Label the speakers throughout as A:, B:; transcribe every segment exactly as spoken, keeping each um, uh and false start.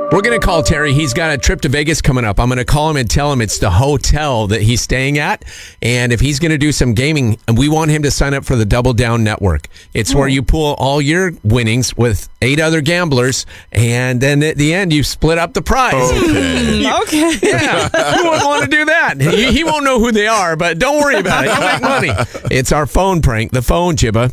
A: We're going to call Terry. He's got a trip to Vegas coming up. I'm going to call him and tell him it's the hotel that he's staying at. And if he's going to do some gaming, we want him to sign up for the Double Down Network. It's where you pool all your winnings with eight other gamblers, and then at the end, you split up the prize.
B: Okay. Okay.
A: Yeah. Who would want to do that? He, he won't know who they are, but don't worry about it. You'll make money. It's our phone prank, the phone jibba.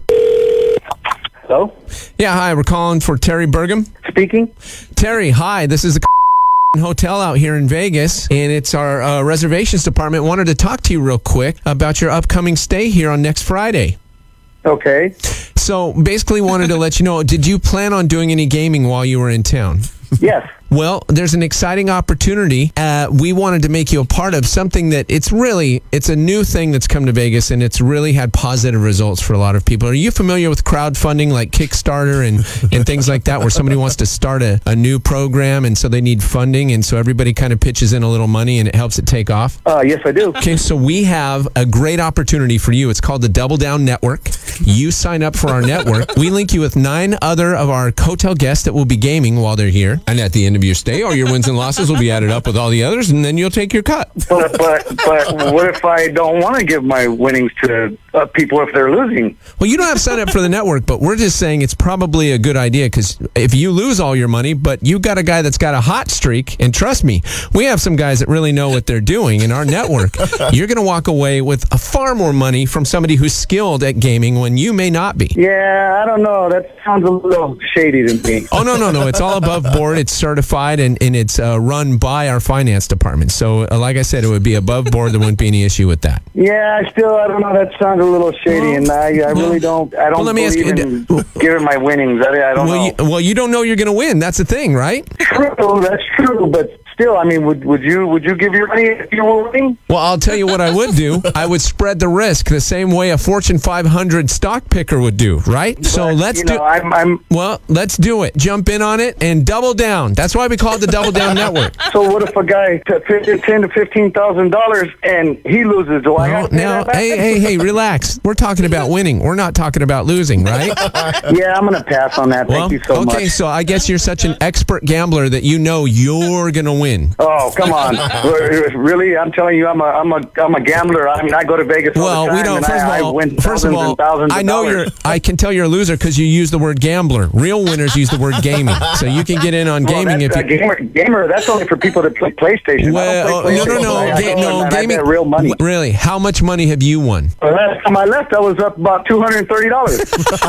C: Hello?
A: Yeah, hi. We're calling for Terry Burgum.
C: Speaking.
A: Terry, hi. This is the hotel out here in Vegas, and it's our uh, reservations department. Wanted to talk to you real quick about your upcoming stay here on next Friday.
C: Okay.
A: So basically wanted to let you know, did you plan on doing any gaming while you were in town?
C: Yes.
A: Well, there's an exciting opportunity. Uh, we wanted to make you a part of something that it's really, it's a new thing that's come to Vegas, and it's really had positive results for a lot of people. Are you familiar with crowdfunding like Kickstarter and, and things like that, where somebody wants to start a, a new program, and so they need funding, and so everybody kind of pitches in a little money, and it helps it take off?
C: Uh, yes, I do.
A: Okay, so we have a great opportunity for you. It's called the Double Down Network. You sign up for our network. We link you with nine other of our hotel guests that will be gaming while they're here. And at the end of your stay, all your wins and losses will be added up with all the others, and then you'll take your cut.
C: But but but what if I don't want to give my winnings to uh, people if they're losing?
A: Well, you don't have to sign up for the network, but we're just saying it's probably a good idea, because if you lose all your money, but you got a guy that's got a hot streak, and trust me, we have some guys that really know what they're doing in our network, you're going to walk away with a far more money from somebody who's skilled at gaming when you may not be.
C: Yeah, I don't know. That sounds a little shady to me.
A: Oh, no, no, no. It's all above board. It's certified, and, and it's uh, run by our finance department. So, uh, like I said, it would be above board. There wouldn't be any issue with that.
C: Yeah, I still, I don't know. That sounds a little shady, and I, I really don't, I don't
A: well, let me
C: believe
A: ask you,
C: in giving my winnings. I, I don't
A: well,
C: know.
A: You, well, you don't know you're going to win. That's the thing, right?
C: True, that's true, but still, I mean, would would you would you give your money if you were winning?
A: Well, I'll tell you what I would do. I would spread the risk the same way a Fortune five hundred stock picker would do, right?
C: But,
A: so let's
C: you
A: do.
C: know, I'm, I'm,
A: well, let's do it. Jump in on it and double down. That's why we call it the Double Down Network.
C: So what if a guy took ten to fifteen thousand dollars and he loses? Do I have to pay
A: now,
C: that back?
A: hey, hey, hey, relax. We're talking about winning. We're not talking about losing, right?
C: Yeah, I'm gonna pass on that. Thank
A: well,
C: you so much.
A: okay, so I guess you're such an expert gambler that you know you're gonna win.
C: Oh, come on! Really? I'm telling you, I'm a, I'm a, I'm a gambler. I mean, I go to Vegas all
A: Well,
C: the time,
A: we don't.
C: and
A: First
C: I,
A: of all,
C: I win
A: first of
C: thousands
A: all,
C: and thousands of
A: I know
C: dollars.
A: you're. I can tell you're a loser because you use the word gambler. Real winners use the word gaming, so you can get in on
C: Well,
A: gaming
C: that's,
A: if you.
C: uh, gamer, gamer. That's only for people that play PlayStation.
A: Well,
C: I don't play
A: oh, no, no,
C: PlayStation.
A: no,
C: I, I
A: ga-
C: go
A: no,
C: and I
A: gaming.
C: bet real money.
A: Really, how much money have you won?
C: The last time I left, I was up about two hundred and thirty dollars.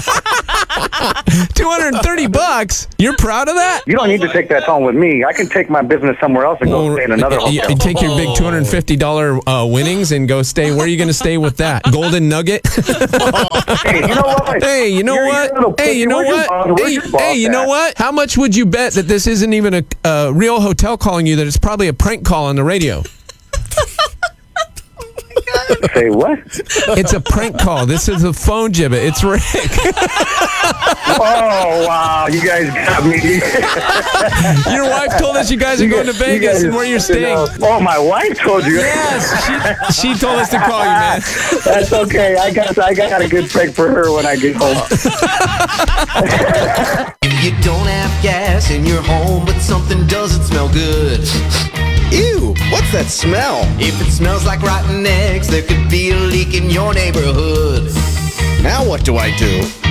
A: Two hundred and thirty bucks. You're proud of that?
C: You don't need to take that home with me. I can take my business somewhere else and go
A: Well,
C: stay in another
A: you,
C: hotel.
A: you take your big two hundred and fifty dollars uh, winnings and go stay. Where are you going to stay with that? Golden Nugget?
C: Hey, you know what?
A: Hey, you know
C: You're-
A: what?
C: you're a little
A: Hey, you
C: pussy.
A: know
C: Where's your
A: what?
C: boss? Where's
A: Hey,
C: your boss
A: hey, you know
C: at?
A: what? How much would you bet that this isn't even a uh, real hotel calling you, that it's probably a prank call on the radio?
C: Say what?
A: It's a prank call. This is a phone jibba. It's Rick.
C: Oh, wow. You guys got me.
A: Your wife told us you guys are
C: You
A: going to
C: guys-
A: Vegas
C: you guys-
A: and where you're staying.
C: Oh, my wife told you.
A: Yes, she, she told us to call you, man.
C: That's okay. I got I got a good prank for her when I get home.
D: If you don't have gas in your home, but something doesn't smell good.
E: Ew, what's that smell?
D: If it smells like rotten eggs, there could be a leak in your neighborhood.
E: Now what do I do?